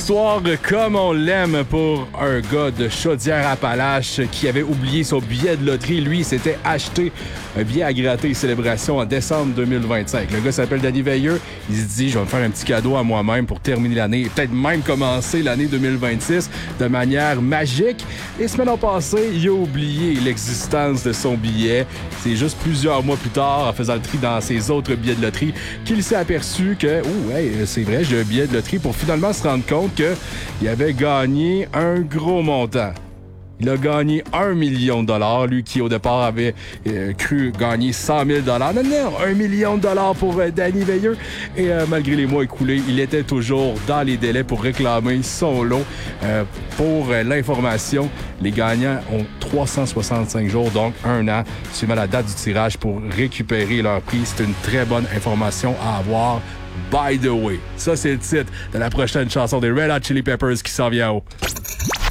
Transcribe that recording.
histoire comme on l'aime pour un gars de Chaudière-Appalaches qui avait oublié son billet de loterie. Lui, il s'était acheté un billet à gratter célébration en décembre 2025. Le gars s'appelle Danny Veilleux. Il se dit, je vais me faire un petit cadeau à moi-même pour terminer l'année et peut-être même commencer l'année 2026 de manière magique. Et semaine passée, il a oublié l'existence de son billet. C'est juste plusieurs mois plus tard, en faisant le tri dans ses autres billets de loterie, qu'il s'est aperçu que, c'est vrai, j'ai un billet de loterie pour finalement se rendre compte qu'il avait gagné un gros montant. Il a gagné 1 million de dollars, lui qui au départ avait cru gagner 100 000 $. Non, 1 million de dollars pour Danny Veilleux. Et malgré les mois écoulés, il était toujours dans les délais pour réclamer son lot. Pour l'information, les gagnants ont 365 jours, donc 1 an, suivant la date du tirage pour récupérer leur prix. C'est une très bonne information à avoir. By the way, ça c'est le titre de la prochaine chanson des Red Hot Chili Peppers qui s'en vient haut.